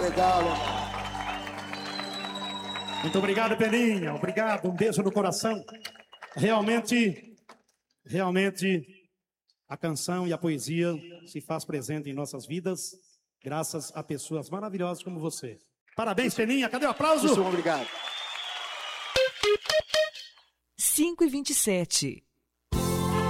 Legal, legal. Muito obrigado, Peninha. Obrigado, um beijo no coração. Realmente, a canção e a poesia se faz presente em nossas vidas, graças a pessoas maravilhosas como você. Parabéns, Peninha. Cadê o aplauso? Muito obrigado. 5h27.